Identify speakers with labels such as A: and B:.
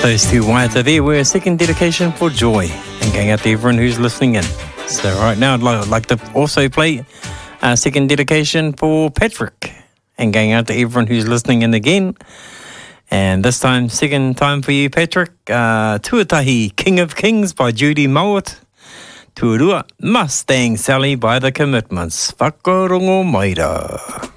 A: Those two waiata there were a second dedication for Joy, and going out to everyone who's listening in. So right now I'd like to also play a second dedication for Patrick, and going out to everyone who's listening in again. And this time, second time for you, Patrick, Tuatahi, King of Kings by Judy Mowat. Tuarua, Mustang Sally by The Commitments. Whakarongo maira.